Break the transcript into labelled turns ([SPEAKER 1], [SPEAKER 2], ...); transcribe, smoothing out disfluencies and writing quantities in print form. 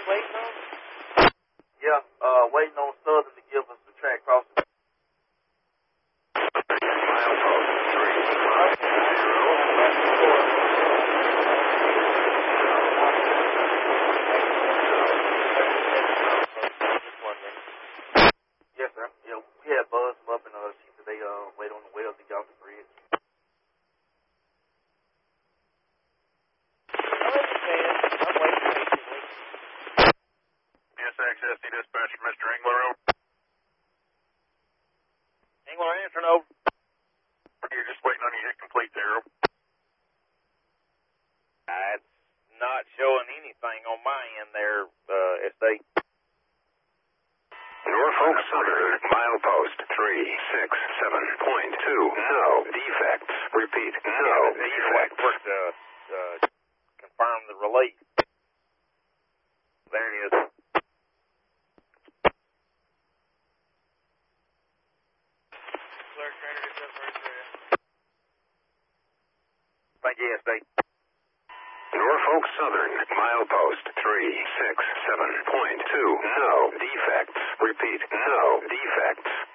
[SPEAKER 1] waiting on?
[SPEAKER 2] Yeah, waiting on Southern to give us the track crossing.
[SPEAKER 3] Milepost 350.
[SPEAKER 2] Yes, sir. Yeah, we had buzzed them up and she said they wait on the wells to get off the bridge.
[SPEAKER 1] I'm waiting patiently.
[SPEAKER 3] SXSD dispatcher, Mr. Engler, over.
[SPEAKER 1] Engler answering over.
[SPEAKER 3] You're just waiting on you to hit complete there.
[SPEAKER 1] It's not showing anything on my end there, SD.
[SPEAKER 3] Norfolk Southern, milepost 367.2. No defects. Repeat, no defects.
[SPEAKER 1] Confirm the release. There it is. Thank you, SD.
[SPEAKER 3] Norfolk Southern, milepost 367.2. No defects. Repeat, no defects.